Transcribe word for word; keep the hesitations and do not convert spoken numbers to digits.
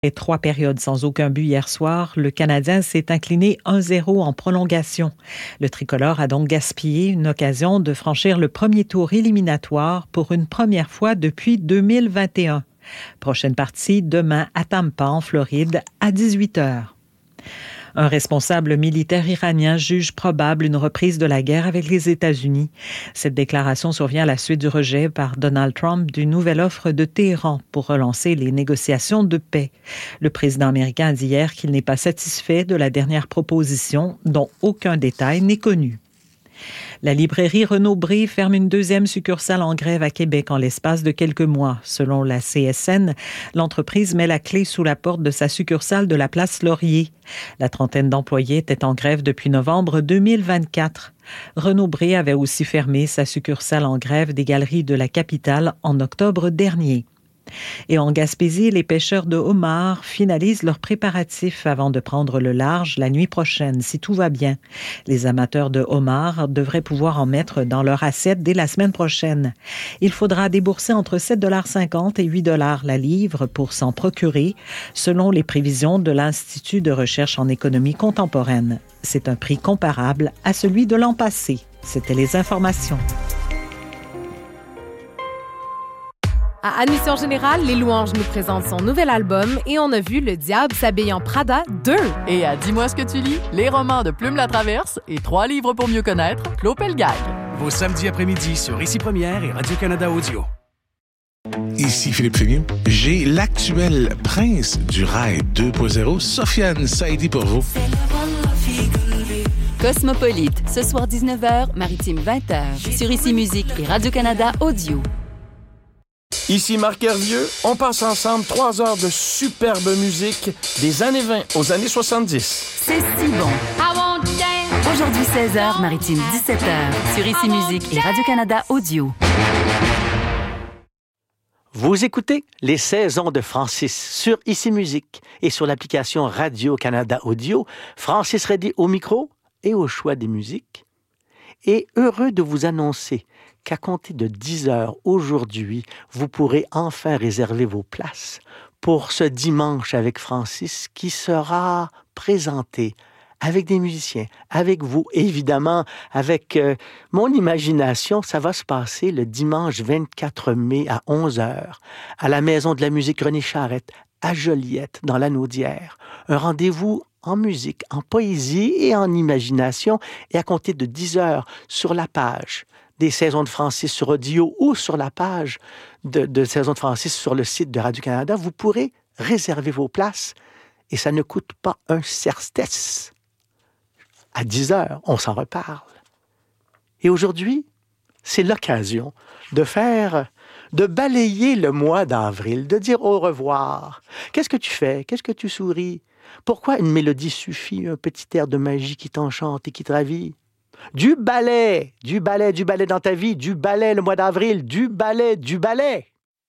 Et trois périodes sans aucun but hier soir, le Canadien s'est incliné un zéro en prolongation. Le tricolore a donc gaspillé une occasion de franchir le premier tour éliminatoire pour une première fois depuis deux mille vingt et un. Prochaine partie demain à Tampa, en Floride, à dix-huit heures. Un responsable militaire iranien juge probable une reprise de la guerre avec les États-Unis. Cette déclaration survient à la suite du rejet par Donald Trump d'une nouvelle offre de Téhéran pour relancer les négociations de paix. Le président américain a dit hier qu'il n'est pas satisfait de la dernière proposition, dont aucun détail n'est connu. La librairie Renaud-Bré ferme une deuxième succursale en grève à Québec en l'espace de quelques mois. Selon la C S N, l'entreprise met la clé sous la porte de sa succursale de la place Laurier. La trentaine d'employés était en grève depuis novembre deux mille vingt-quatre. Renaud-Bré avait aussi fermé sa succursale en grève des galeries de la capitale en octobre dernier. Et en Gaspésie, les pêcheurs de homards finalisent leurs préparatifs avant de prendre le large la nuit prochaine, si tout va bien. Les amateurs de homards devraient pouvoir en mettre dans leur assiette dès la semaine prochaine. Il faudra débourser entre sept dollars cinquante et huit dollars la livre pour s'en procurer, selon les prévisions de l'Institut de recherche en économie contemporaine. C'est un prix comparable à celui de l'an passé. C'était les informations. À Admission Générale, Les Louanges nous présente son nouvel album et on a vu Le Diable s'habille en Prada deux. Et à Dis-moi ce que tu lis, les romans de Plume Latraverse et trois livres pour mieux connaître, Claude Pelgag. Vos samedis après-midi sur Ici Première et Radio-Canada Audio. Ici Philippe Fénier. J'ai l'actuel prince du rail deux point zéro, Sofiane Saïdi pour vous. Cosmopolite, ce soir dix-neuf heures, Maritime vingt heures, sur Ici Musique et Radio-Canada Audio. Ici Marc Hervieux, on passe ensemble trois heures de superbe musique des années vingt aux années soixante-dix. C'est si bon. Aujourd'hui seize heures, Maritime dix-sept heures, sur Ici Musique et Radio-Canada Audio. Vous écoutez Les Saisons de Francis sur Ici Musique et sur l'application Radio-Canada Audio. Francis Reddy au micro et au choix des musiques. Et heureux de vous annoncer qu'à compter de dix heures aujourd'hui, vous pourrez enfin réserver vos places pour ce dimanche avec Francis qui sera présenté avec des musiciens, avec vous, évidemment, avec euh, mon imagination. Ça va se passer le dimanche vingt-quatre mai à onze heures à la Maison de la musique René Charrette à Joliette, dans la Naudière. Un rendez-vous en musique, en poésie et en imagination, et à compter de dix heures sur la page des Saisons de Francis sur audio ou sur la page de, de Saisons de Francis sur le site de Radio-Canada, vous pourrez réserver vos places et ça ne coûte pas un cerstès. À dix heures, on s'en reparle. Et aujourd'hui, c'est l'occasion de faire, de balayer le mois d'avril, de dire au revoir. Qu'est-ce que tu fais? Qu'est-ce que tu souris? Pourquoi une mélodie suffit, un petit air de magie qui t'enchante et qui te ravit? Du ballet, du ballet, du ballet dans ta vie, du ballet le mois d'avril, du ballet, du ballet.